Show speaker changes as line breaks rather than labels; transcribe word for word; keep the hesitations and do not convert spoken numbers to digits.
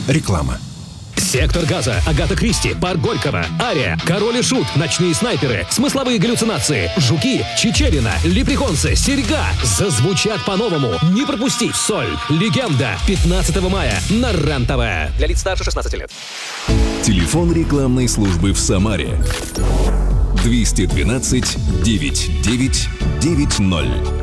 Реклама.
«Сектор газа», «Агата Кристи», «Парк Горького», «Ария», «Король и Шут», «Ночные снайперы», «Смысловые галлюцинации», «Жуки», «Чичерина», «Лепреконсы», «Серьга» зазвучат по-новому. Не пропусти «Соль», «Легенда» пятнадцатого мая на РЕН-ТВ. Для лиц старше шестнадцати лет.
Телефон рекламной службы в Самаре. двести двенадцать девятьсот девять девять ноль.